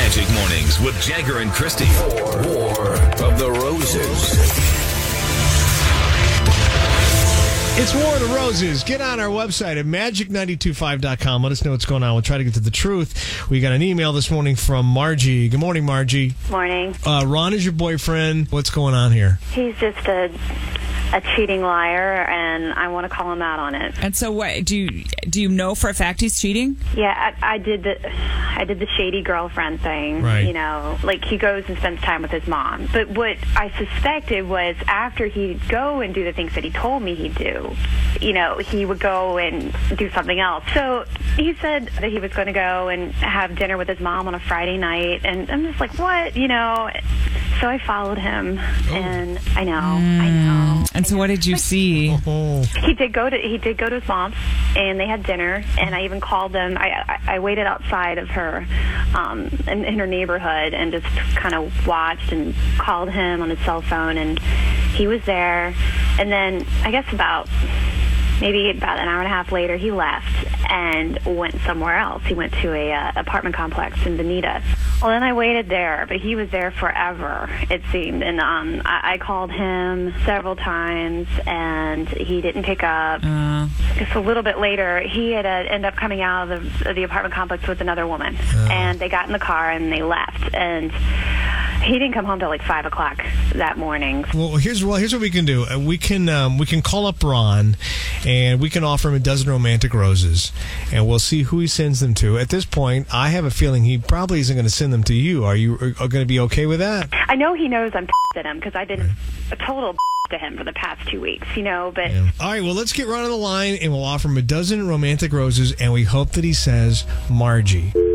Magic Mornings with Jagger and Christy. War of the Roses. It's War of the Roses. Get on our website at magic925.com. Let us know what's going on. We'll try to get to the truth. We got an email this morning from Margie. Good morning, Margie. Morning. Ron is your boyfriend. What's going on here? He's just a cheating liar, and I want to call him out on it. And so, what do you know for a fact he's cheating? Yeah, I did the shady girlfriend thing. Right. You know, like he goes and spends time with his mom. But what I suspected was after he'd go and do the things that he told me he'd do, you know, he would go and do something else. So he said that he was going to go and have dinner with his mom on a Friday night, and I'm just like, what? You know. So I followed him, and I know. And so, what did you see? He did go to his mom's, and they had dinner. And I even called them. I waited outside of her, in her neighborhood, and just kind of watched and called him on his cell phone, and he was there. And then I guess maybe about an hour and a half later, he left and went somewhere else. He went to a apartment complex in Bonita. Well, then I waited there, but he was there forever, it seemed. And I called him several times, and he didn't pick up. Just a little bit later, he had ended up coming out of the apartment complex with another woman. And they got in the car, and they left. And he didn't come home till like 5 o'clock that morning. Well, here's what we can do. We can call up Ron, and we can offer him a dozen romantic roses, and we'll see who he sends them to. At this point, I have a feeling he probably isn't going to send them to you. Are you going to be okay with that? I know he knows I'm at him because I've been a total to him for the past 2 weeks, you know, but... Yeah. All right, well, let's get Ron on the line, and we'll offer him a dozen romantic roses, and we hope that he says Margie.